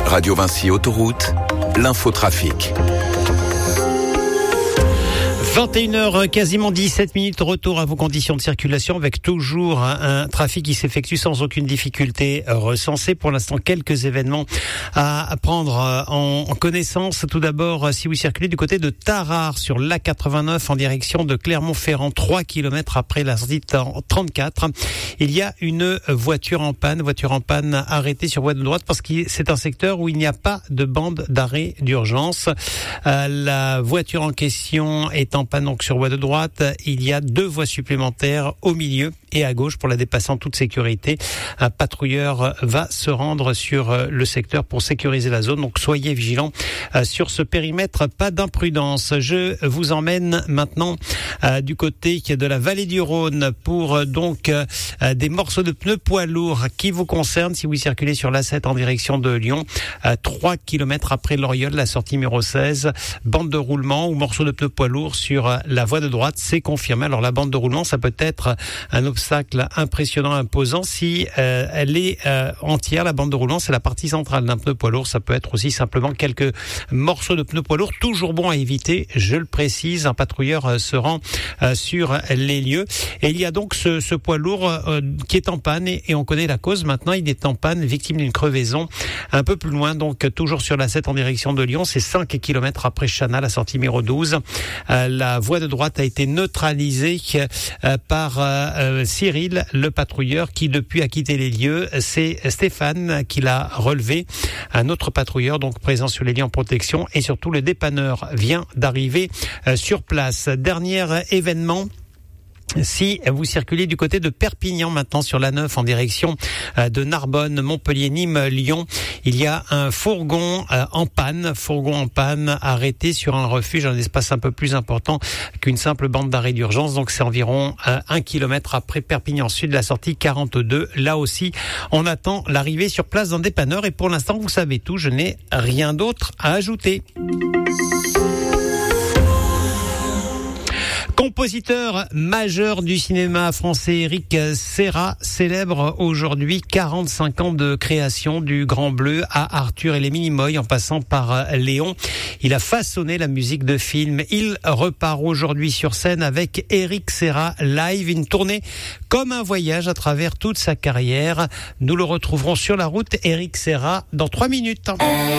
Radio Vinci Autoroute, l'infotrafic. 21h, quasiment 17 minutes, retour à vos conditions de circulation avec toujours un trafic qui s'effectue sans aucune difficulté recensée. Pour l'instant, quelques événements à prendre en connaissance. Tout d'abord, si vous circulez du côté de Tarare sur l'A89 en direction de Clermont-Ferrand, 3 km après la sortie 34, il y a une voiture en panne arrêtée sur voie de droite parce que c'est un secteur où il n'y a pas de bande d'arrêt d'urgence. La voiture en question est en panne donc sur voie de droite. Il y a 2 voies supplémentaires au milieu et à gauche pour la dépasser en toute sécurité. Un patrouilleur va se rendre sur le secteur pour sécuriser la zone. Donc soyez vigilants sur ce périmètre. Pas d'imprudence. Je vous emmène maintenant du côté de la vallée du Rhône pour donc des morceaux de pneus poids lourds qui vous concernent si vous circulez sur l'A7 en direction de Lyon. 3 km après Loriol, la sortie numéro 16. Bande de roulement ou morceaux de pneus poids lourds sur la voie de droite, c'est confirmé. Alors la bande de roulement, ça peut être un obstacle impressionnant, imposant. Si elle est entière, la bande de roulement, c'est la partie centrale d'un pneu poids lourd. Ça peut être aussi simplement quelques morceaux de pneus poids lourds. Toujours bon à éviter, je le précise. Un patrouilleur se rend sur les lieux. Et il y a donc ce poids lourd qui est en panne et on connaît la cause. Maintenant, il est en panne, victime d'une crevaison. Un peu plus loin, donc toujours sur la 7 en direction de Lyon. C'est 5 km après Chana, la sortie numéro 12. La voie de droite a été neutralisée par Cyril, le patrouilleur, qui depuis a quitté les lieux. C'est Stéphane qui l'a relevé. Un autre patrouilleur donc présent sur les lieux en protection et surtout le dépanneur vient d'arriver sur place. Dernier événement. Si vous circulez du côté de Perpignan maintenant sur l'A9 en direction de Narbonne, Montpellier, Nîmes, Lyon, il y a un fourgon en panne arrêté sur un refuge, un espace un peu plus important qu'une simple bande d'arrêt d'urgence. Donc c'est environ 1 km après Perpignan Sud, la sortie 42. Là aussi, on attend l'arrivée sur place d'un dépanneur et pour l'instant, vous savez tout, je n'ai rien d'autre à ajouter. Compositeur majeur du cinéma français, Éric Serra célèbre aujourd'hui 45 ans de création du Grand Bleu à Arthur et les Minimoys en passant par Léon. Il a façonné la musique de film. Il repart aujourd'hui sur scène avec Éric Serra live, une tournée comme un voyage à travers toute sa carrière. Nous le retrouverons sur la route, Éric Serra, dans 3 minutes.